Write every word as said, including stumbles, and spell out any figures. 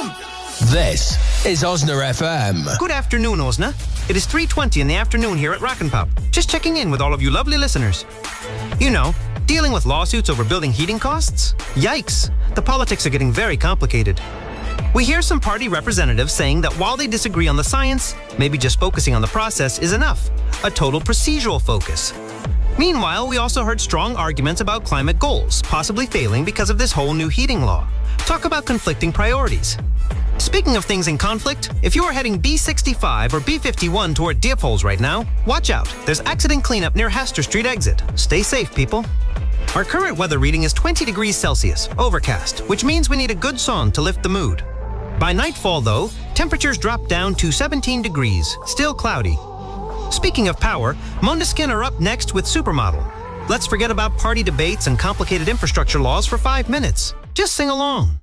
This is Osna F M. Good afternoon, Osna. It is three twenty in the afternoon here at Rockin' Pop. Just checking in with all of you lovely listeners. You know, dealing with lawsuits over building heating costs? Yikes! The politics are getting very complicated. We hear some party representatives saying that while they disagree on the science, maybe just focusing on the process is enough. A total procedural focus. Meanwhile, we also heard strong arguments about climate goals, possibly failing because of this whole new heating law. Talk about conflicting priorities. Speaking of things in conflict, if you are heading B sixty-five or B fifty-one toward Diepholz right now, watch out. There's accident cleanup near Hester Street exit. Stay safe, people. Our current weather reading is twenty degrees Celsius, overcast, which means we need a good song to lift the mood. By nightfall, though, temperatures drop down to seventeen degrees, still cloudy. Speaking of power, Måneskin are up next with Supermodel. Let's forget about party debates and complicated infrastructure laws for five minutes. Just sing along.